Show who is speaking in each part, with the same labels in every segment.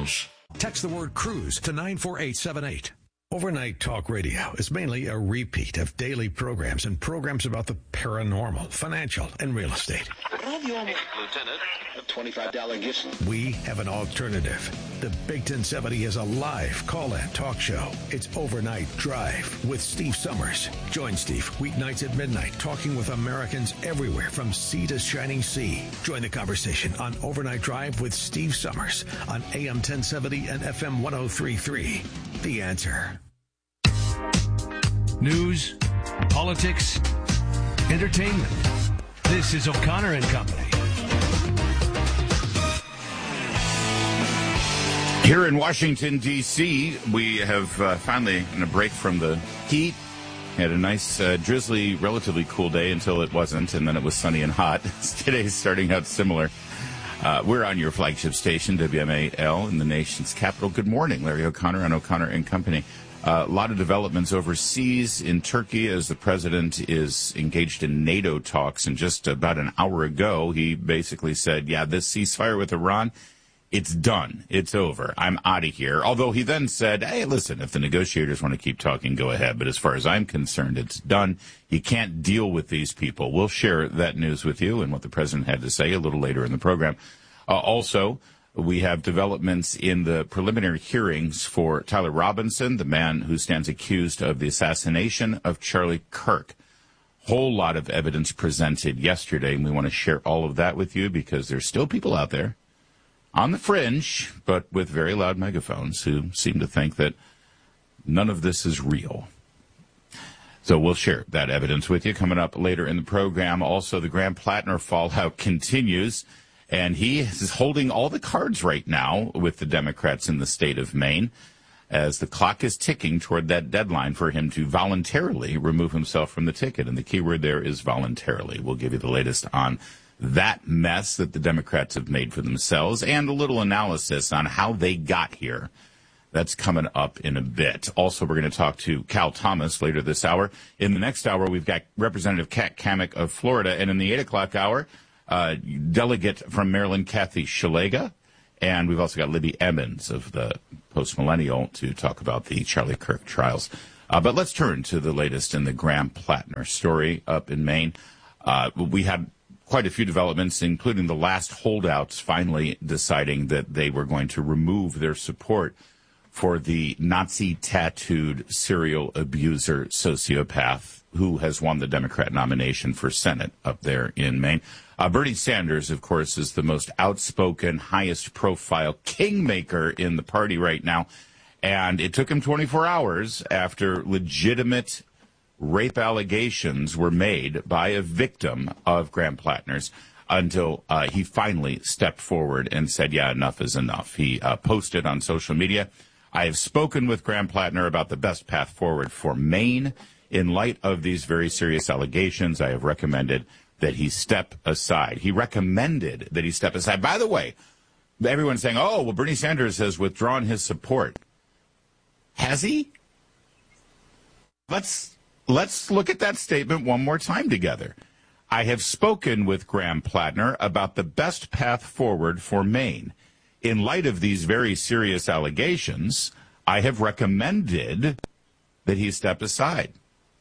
Speaker 1: Cruise.
Speaker 2: Text the word cruise to 94878. Overnight Talk Radio is mainly a repeat of daily programs and programs about the paranormal, financial, and real estate.
Speaker 3: Lieutenant, a $25 gift.
Speaker 2: We have an alternative. The Big 1070 is a live call-in talk show. It's Overnight Drive with Steve Summers. Join Steve weeknights at midnight, talking with Americans everywhere from sea to shining sea. Join the conversation on Overnight Drive with Steve Summers on AM 1070 and FM 103.3. The Answer.
Speaker 4: News, politics, entertainment. This is O'Connor and Company.
Speaker 5: Here in Washington, D.C., we have finally, in a break from the heat, had a nice, drizzly, relatively cool day until it wasn't, and then it was sunny and hot. Today's starting out similar. We're on your flagship station, WMAL, in the nation's capital. Good morning, Larry O'Connor on O'Connor and Company. A lot of developments overseas in Turkey as the president is engaged in NATO talks. And just about an hour ago, he basically said, yeah, this ceasefire with Iran, it's done. It's over. I'm out of here. Although he then said, hey, listen, if the negotiators want to keep talking, go ahead. But as far as I'm concerned, it's done. He can't deal with these people. We'll share that news with you and what the president had to say a little later in the program. Also, we have developments in the preliminary hearings for Tyler Robinson, the man who stands accused of the assassination of Charlie Kirk. Whole lot of evidence presented yesterday, and we want to share all of that with you because there's still people out there on the fringe, but with very loud megaphones who seem to think that none of this is real. So we'll share that evidence with you coming up later in the program. Also, the Graham Plattner fallout continues. And he is holding all the cards right now with the Democrats in the state of Maine as the clock is ticking toward that deadline for him to voluntarily remove himself from the ticket. And the key word there is voluntarily. We'll give you the latest on that mess that the Democrats have made for themselves and a little analysis on how they got here. That's coming up in a bit. Also, we're going to talk to Cal Thomas later this hour. In the next hour, we've got Representative Kat Cammack of Florida. And in the 8 o'clock hour, delegate from Maryland, Kathy Szeliga, and we've also got Libby Emmons of the Post-Millennial to talk about the Charlie Kirk trials. But let's turn to the latest in the Graham Plattner story up in Maine. We had quite a few developments, including the last holdouts finally deciding that they were going to remove their support for the Nazi-tattooed serial abuser sociopath who has won the Democrat nomination for Senate up there in Maine. Bernie Sanders, of course, is the most outspoken, highest-profile kingmaker in the party right now. And it took him 24 hours after legitimate rape allegations were made by a victim of Graham Plattner's until he finally stepped forward and said, yeah, enough is enough. He posted on social media, I have spoken with Graham Plattner about the best path forward for Maine. In light of these very serious allegations, I have recommended that he step aside. He recommended that he step aside. By the way, everyone's saying, oh, well, Bernie Sanders has withdrawn his support. Has he? Let's look at that statement one more time together. I have spoken with Graham Plattner about the best path forward for Maine. In light of these very serious allegations, I have recommended that he step aside.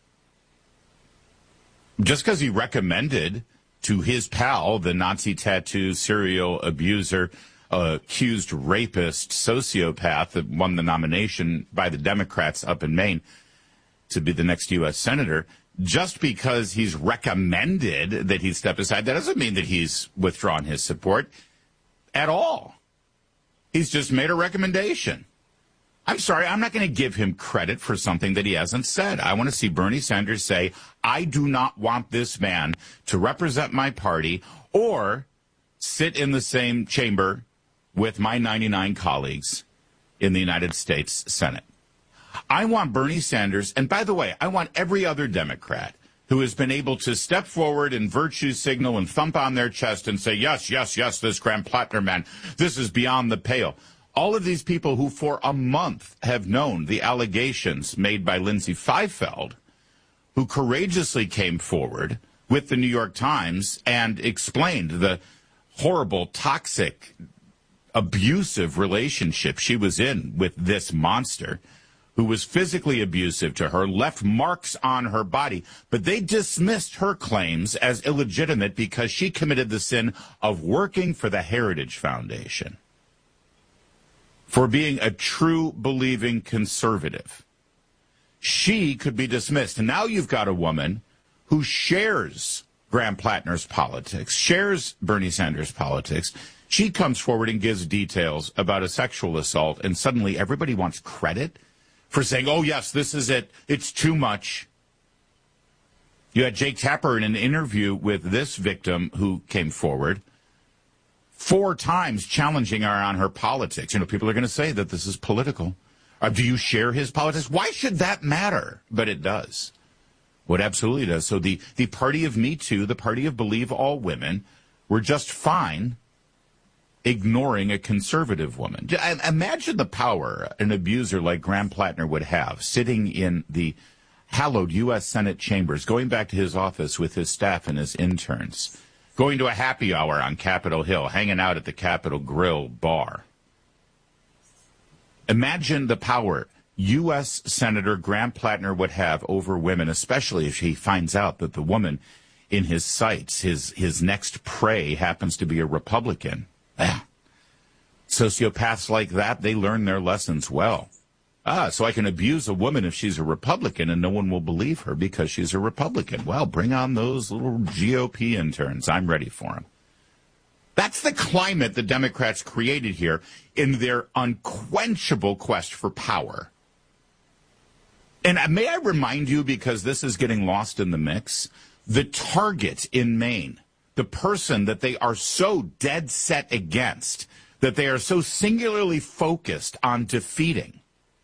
Speaker 5: Just because he recommended to his pal, the Nazi tattoo serial abuser, accused rapist, sociopath that won the nomination by the Democrats up in Maine to be the next U.S. Senator, just because he's recommended that he step aside, that doesn't mean that he's withdrawn his support at all. He's just made a recommendation. I'm sorry, I'm not going to give him credit for something that he hasn't said. I want to see Bernie Sanders say, I do not want this man to represent my party or sit in the same chamber with my 99 colleagues in the United States Senate. I want Bernie Sanders, and by the way, I want every other Democrat who has been able to step forward and virtue signal and thump on their chest and say, yes, yes, yes, this Graham Plattner man, this is beyond the pale. All of these people who for a month have known the allegations made by Lindsay Feifeld, who courageously came forward with the New York Times and explained the horrible, toxic abusive relationship she was in with this monster who was physically abusive to her, left marks on her body, but they dismissed her claims as illegitimate because she committed the sin of working for the Heritage Foundation, for being a true believing conservative. She could be dismissed. And now you've got a woman who shares Graham Plattner's politics, shares Bernie Sanders' politics. She comes forward and gives details about a sexual assault, and suddenly everybody wants credit for saying, oh, yes, this is it. It's too much. You had Jake Tapper in an interview with this victim who came forward 4 times challenging her on her politics. You know, people are going to say that this is political. Do you share his politics? Why should that matter? But it does. What absolutely does. So the party of Me Too, the party of Believe All Women, were just fine ignoring a conservative woman. Imagine the power an abuser like Graham Plattner would have, sitting in the hallowed U.S. Senate chambers, going back to his office with his staff and his interns, going to a happy hour on Capitol Hill, hanging out at the Capitol Grill bar. Imagine the power U.S. Senator Graham Plattner would have over women, especially if he finds out that the woman in his sights, his next prey, happens to be a Republican. Sociopaths like that, they learn their lessons well. So I can abuse a woman if she's a Republican and no one will believe her because she's a Republican. Well, bring on those little GOP interns. I'm ready for them. That's the climate the Democrats created here in their unquenchable quest for power. And may I remind you, because this is getting lost in the mix, the target in Maine, the person that they are so dead set against, that they are so singularly focused on defeating,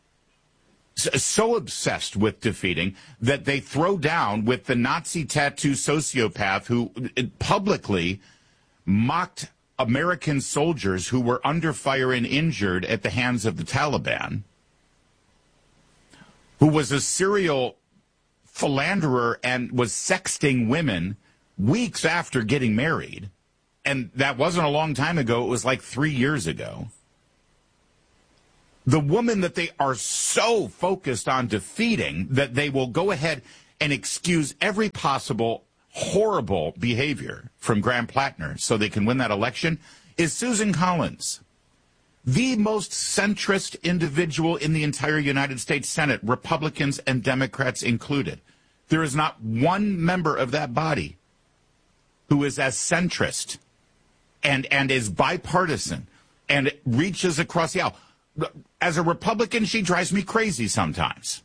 Speaker 5: so obsessed with defeating, that they throw down with the Nazi tattoo sociopath who publicly mocked American soldiers who were under fire and injured at the hands of the Taliban, who was a serial philanderer and was sexting women weeks after getting married. And that wasn't a long time ago. It was like 3 years ago. The woman that they are so focused on defeating that they will go ahead and excuse every possible horrible behavior from Graham Plattner so they can win that election is Susan Collins, the most centrist individual in the entire United States Senate, Republicans and Democrats included. There is not one member of that body who is as centrist and is bipartisan and reaches across the aisle. As a Republican, she drives me crazy sometimes.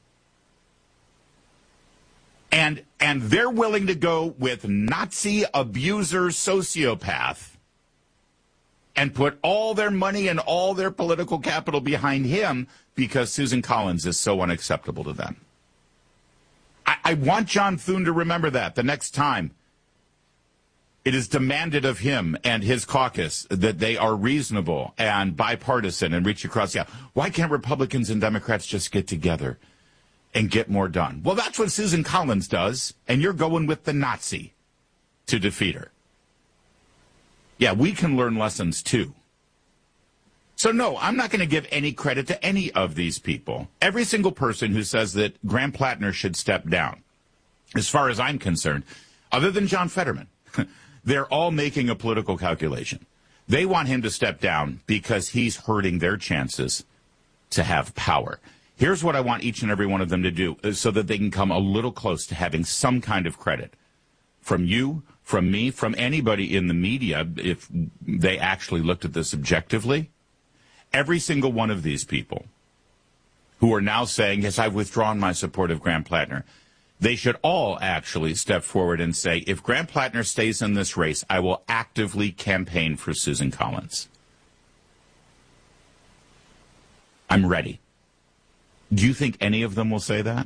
Speaker 5: And they're willing to go with Nazi abuser sociopath and put all their money and all their political capital behind him because Susan Collins is so unacceptable to them. I want John Thune to remember that the next time it is demanded of him and his caucus that they are reasonable and bipartisan and reach across the aisle. Why can't Republicans and Democrats just get together and get more done? Well, that's what Susan Collins does, and you're going with the Nazi to defeat her. Yeah, we can learn lessons too. So no, I'm not going to give any credit to any of these people. Every single person who says that Graham Plattner should step down, as far as I'm concerned, other than John Fetterman, they're all making a political calculation. They want him to step down because he's hurting their chances to have power. Here's what I want each and every one of them to do so that they can come a little close to having some kind of credit from you, from me, from anybody in the media, if they actually looked at this objectively. Every single one of these people who are now saying, yes, I've withdrawn my support of Graham Plattner, they should all actually step forward and say, if Graham Plattner stays in this race, I will actively campaign for Susan Collins. I'm ready. Do you think any of them will say that?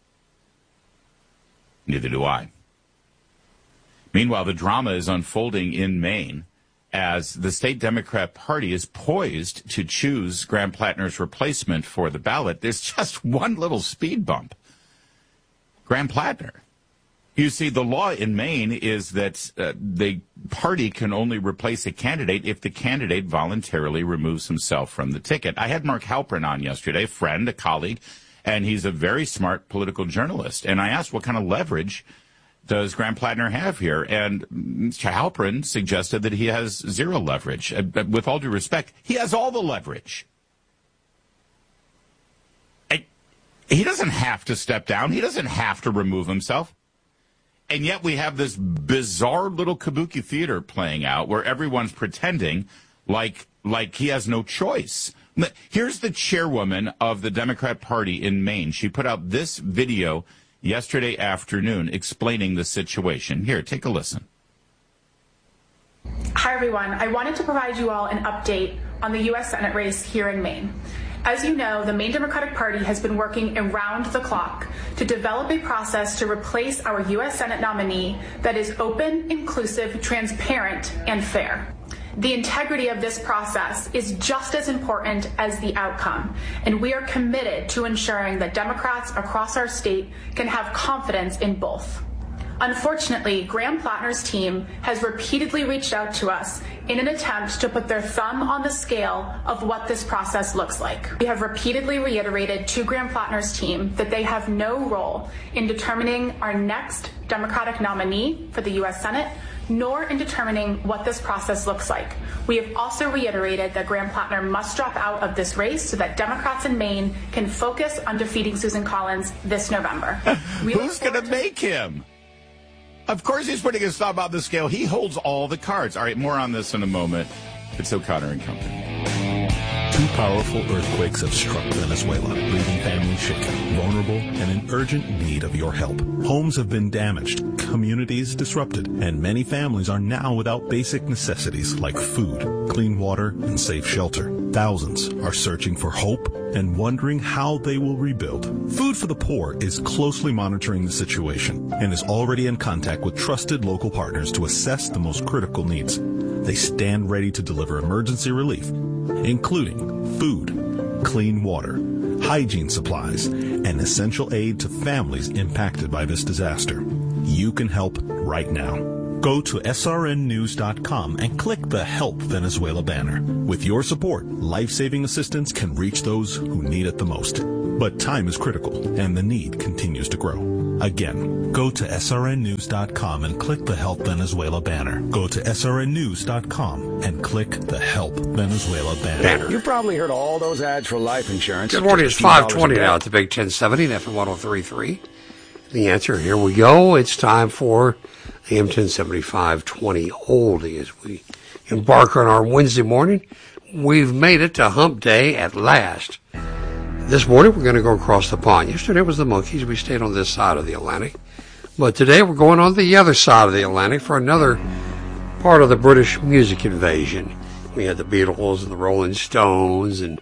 Speaker 5: Neither do I. Meanwhile, the drama is unfolding in Maine as the state Democrat Party is poised to choose Graham Plattner's replacement for the ballot. There's just one little speed bump. Graham Plattner, You see, the law in Maine is that the party can only replace a candidate if the candidate voluntarily removes himself from the ticket. I had Mark Halperin on yesterday, a friend, a colleague, and he's a very smart political journalist. And I asked what kind of leverage does Graham Plattner have here? And Mr. Halperin suggested that he has zero leverage. With all due respect, he has all the leverage. He doesn't have to step down. He doesn't have to remove himself. And yet we have this bizarre little kabuki theater playing out where everyone's pretending like he has no choice. Here's the chairwoman of the Democrat Party in Maine. She put out this video yesterday afternoon explaining the situation. Here, take a listen.
Speaker 1: Hi, everyone. I wanted to provide you all an update on the U.S. Senate race here in Maine. As you know, the Maine Democratic Party has been working around the clock to develop a process to replace our U.S. Senate nominee that is open, inclusive, transparent, and fair. The integrity of this process is just as important as the outcome, and we are committed to ensuring that Democrats across our state can have confidence in both. Unfortunately, Graham Plattner's team has repeatedly reached out to us in an attempt to put their thumb on the scale of what this process looks like. We have repeatedly reiterated to Graham Plattner's team that they have no role in determining our next Democratic nominee for the U.S. Senate, nor in determining what this process looks like. We have also reiterated that Graham Plattner must drop out of this race so that Democrats in Maine can focus on defeating Susan Collins this November.
Speaker 5: Who's going to make him? Of course he's putting his thumb on the scale. He holds all the cards. All right, more on this in a moment. It's O'Connor and Company.
Speaker 6: Two powerful earthquakes have struck Venezuela, leaving families shaken, vulnerable, and in urgent need of your help. Homes have been damaged, communities disrupted, and many families are now without basic necessities like food, clean water, and safe shelter. Thousands are searching for hope and wondering how they will rebuild. Food for the Poor is closely monitoring the situation and is already in contact with trusted local partners to assess the most critical needs. They stand ready to deliver emergency relief, including food, clean water, hygiene supplies, and essential aid to families impacted by this disaster. You can help right now. Go to srnnews.com and click the Help Venezuela banner. With your support, life-saving assistance can reach those who need it the most. But time is critical, and the need continues to grow. Again, go to srnnews.com and click the Help Venezuela banner. Go to srnnews.com and click the Help Venezuela banner.
Speaker 7: You've probably heard all those ads for life insurance.
Speaker 8: Good morning. It's 5:20 now at the Big 1070 and FM 103.3. The answer, here we go. It's time for the M1075-20 oldie as we embark on our Wednesday morning. We've made it to hump day at last. This morning we're going to go across the pond. Yesterday was the Monkees. We stayed on this side of the Atlantic. But today we're going on the other side of the Atlantic for another part of the British music invasion. We had the Beatles and the Rolling Stones and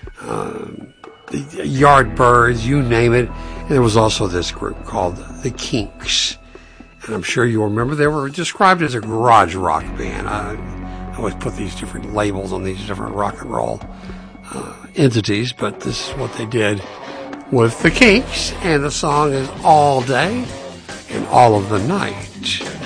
Speaker 8: the Yardbirds, you name it. And there was also this group called the Kinks. And I'm sure you'll remember they were described as a garage rock band. I always put these different labels on these different rock and roll entities, but this is what they did with the Kinks. And the song is All Day and All of the Night.